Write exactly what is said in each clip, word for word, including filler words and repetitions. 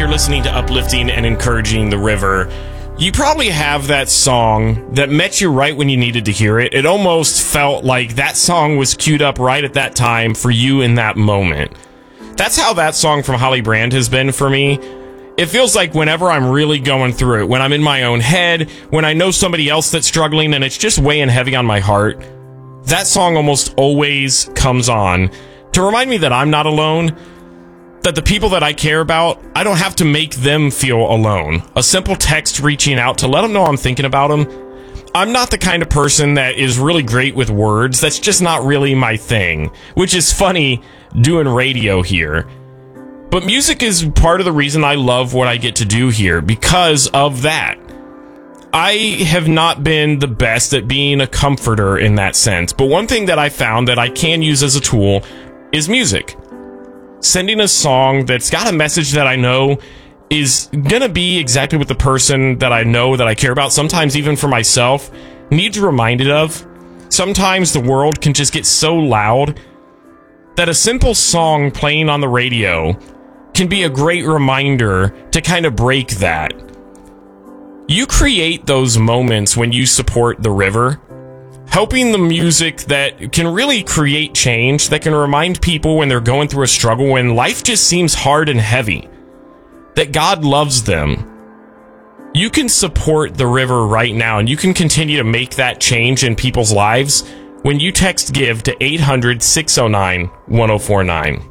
listening to Uplifting and Encouraging the River, you probably have that song that met you right when you needed to hear it. It almost felt like that song was queued up right at that time for you in that moment. That's how that song from Holly Brand has been for me. It feels like whenever I'm really going through it, when I'm in my own head, when I know somebody else that's struggling and it's just weighing heavy on my heart, that song almost always comes on to remind me that I'm not alone, that the people that I care about, I don't have to make them feel alone. A simple text reaching out to let them know I'm thinking about them. I'm not the kind of person that is really great with words. That's just not really my thing, which is funny doing radio here. But music is part of the reason I love what I get to do here, because of that. I have not been the best at being a comforter in that sense, but one thing that I found that I can use as a tool is music. Sending a song that's got a message that I know is gonna be exactly what the person that I know that I care about, sometimes even for myself, needs reminded of. Sometimes the world can just get so loud that a simple song playing on the radio can be a great reminder to kind of break that. You create those moments when you support the river, helping the music that can really create change, that can remind people when they're going through a struggle, when life just seems hard and heavy, that God loves them. You can support the river right now, and you can continue to make that change in people's lives when you text GIVE to eight hundred, six oh nine, one oh four nine.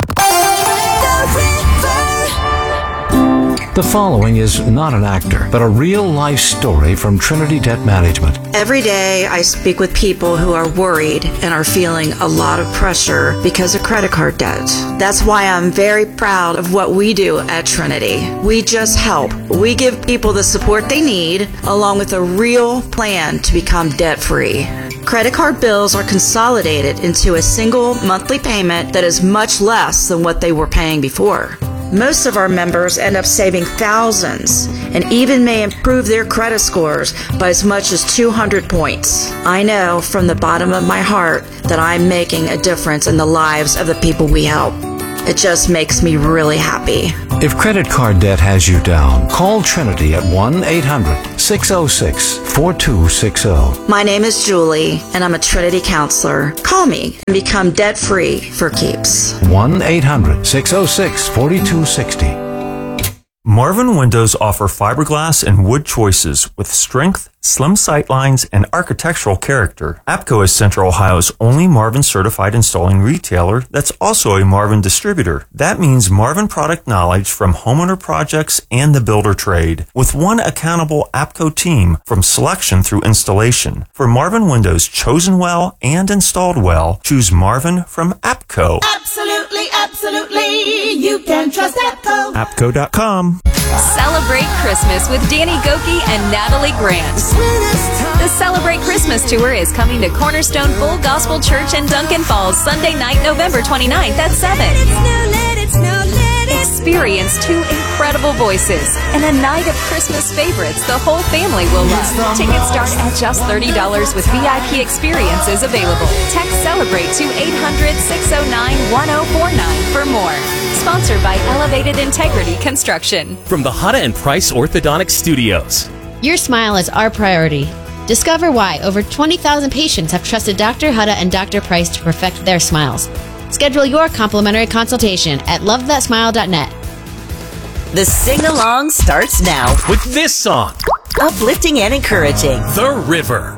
The following is not an actor, but a real-life story from Trinity Debt Management. Every day I speak with people who are worried and are feeling a lot of pressure because of credit card debt. That's why I'm very proud of what we do at Trinity. We just help. We give people the support they need, along with a real plan to become debt-free. Credit card bills are consolidated into a single monthly payment that is much less than what they were paying before. Most of our members end up saving thousands and even may improve their credit scores by as much as two hundred points. I know from the bottom of my heart that I'm making a difference in the lives of the people we help. It just makes me really happy. If credit card debt has you down, call Trinity at one eight hundred, six oh six, four two six oh. My name is Julie, and I'm a Trinity counselor. Call me and become debt-free for keeps. one eight hundred, six oh six, four two six oh. Marvin Windows offer fiberglass and wood choices with strength, slim sight lines, and architectural character. APCO is Central Ohio's only Marvin certified installing retailer that's also a Marvin distributor. That means Marvin product knowledge from homeowner projects and the builder trade, with one accountable APCO team from selection through installation. For Marvin Windows chosen well and installed well, choose Marvin from APCO. Absolutely, absolutely, you can trust APCO. APCO dot com. Celebrate Christmas with Danny Gokey and Natalie Grant. The Celebrate Christmas Tour is coming to Cornerstone Full Gospel Church in Duncan Falls Sunday night, November twenty-ninth at seven. Experience two incredible voices and a night of Christmas favorites the whole family will love. Tickets start at just thirty dollars with V I P experiences available. Text CELEBRATE to eight hundred, six oh nine, one oh four nine for more. Sponsored by Elevated Integrity Construction. From the Hutta and Price Orthodontic Studios. Your smile is our priority. Discover why over twenty thousand patients have trusted Doctor Hutta and Doctor Price to perfect their smiles. Schedule your complimentary consultation at love that smile dot net. The sing-along starts now with this song. Uplifting and encouraging. The River.